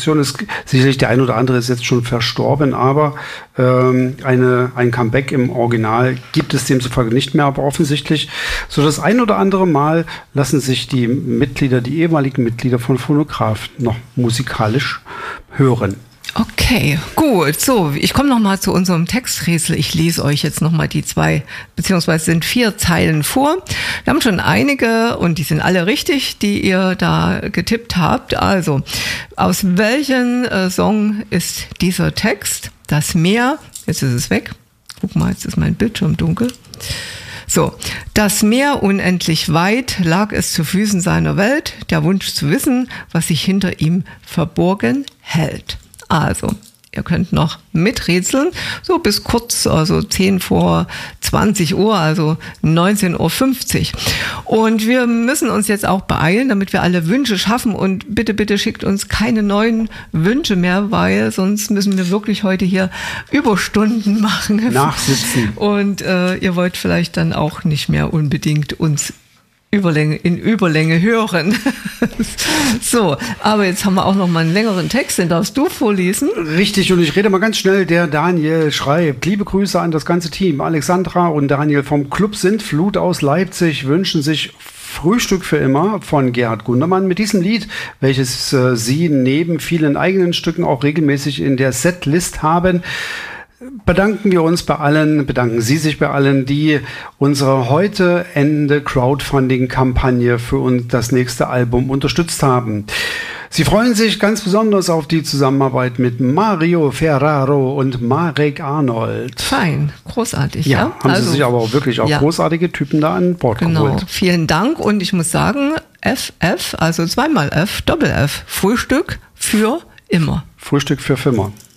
Produktion ist. Sicherlich der ein oder andere ist jetzt schon verstorben, aber ein Comeback im Original gibt es demzufolge nicht mehr, aber offensichtlich so das ein oder andere Mal lassen sich die ehemaligen Mitglieder von Phonograph noch musikalisch hören. Okay, gut. So, ich komme nochmal zu unserem Texträtsel. Ich lese euch jetzt nochmal die 2, beziehungsweise sind 4 Zeilen vor. Wir haben schon einige und die sind alle richtig, die ihr da getippt habt. Also, aus welchem Song ist dieser Text? Das Meer, jetzt ist es weg. Guck mal, jetzt ist mein Bildschirm dunkel. So, das Meer unendlich weit lag es zu Füßen seiner Welt, der Wunsch zu wissen, was sich hinter ihm verborgen hält. Also, ihr könnt noch miträtseln, so bis kurz, also 10 vor 20 Uhr, also 19.50 Uhr. Und wir müssen uns jetzt auch beeilen, damit wir alle Wünsche schaffen. Und bitte, bitte schickt uns keine neuen Wünsche mehr, weil sonst müssen wir wirklich heute hier Überstunden machen. Nachsitzen. Und ihr wollt vielleicht dann auch nicht mehr unbedingt uns in Überlänge hören. So, aber jetzt haben wir auch noch mal einen längeren Text, den darfst du vorlesen. Richtig, und ich rede mal ganz schnell. Der Daniel schreibt: Liebe Grüße an das ganze Team. Alexandra und Daniel vom Club Sintflut aus Leipzig wünschen sich Frühstück für immer von Gerhard Gundermann. Mit diesem Lied, welches sie neben vielen eigenen Stücken auch regelmäßig in der Setlist haben, bedanken Sie sich bei allen, die unsere heute Ende Crowdfunding-Kampagne für uns das nächste Album unterstützt haben. Sie freuen sich ganz besonders auf die Zusammenarbeit mit Mario Ferraro und Marek Arnold. Fein, großartig. Ja, haben Sie sich aber auch wirklich auch großartige Typen da an Bord geholt. Vielen Dank, und ich muss sagen, FF, also zweimal F, Doppel F, Frühstück für immer. Frühstück für Fimmer.